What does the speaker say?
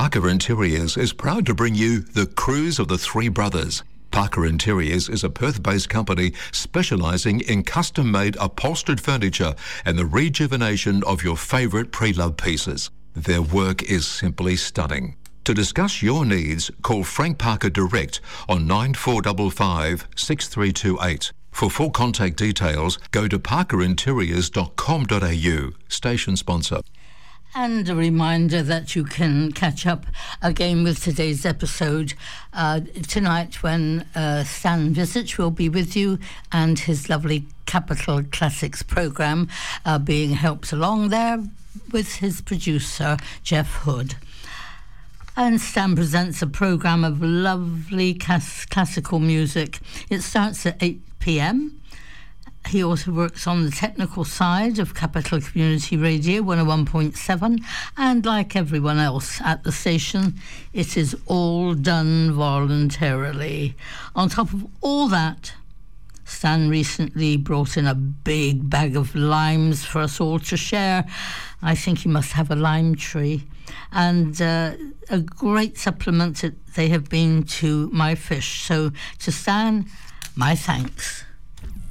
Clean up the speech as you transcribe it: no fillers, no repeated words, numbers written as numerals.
Parker Interiors is proud to bring you The Cruise of the Three Brothers. Parker Interiors is a Perth-based company specialising in custom-made upholstered furniture and the rejuvenation of your favourite pre-loved pieces. Their work is simply stunning. To discuss your needs, call Frank Parker direct on 9455 6328. For full contact details, go to parkerinteriors.com.au. Station sponsor. And a reminder that you can catch up again with today's episode tonight when Stan Visich will be with you and his lovely Capital Classics programme being helped along there with his producer, Jeff Hood. And Stan presents a programme of lovely classical music. It starts at 8 p.m. He also works on the technical side of Capital Community Radio 101.7, and like everyone else at the station, it is all done voluntarily. On top of all that, Stan recently brought in a big bag of limes for us all to share. I think he must have a lime tree. And a great supplement they have been to my fish. So to Stan, my thanks.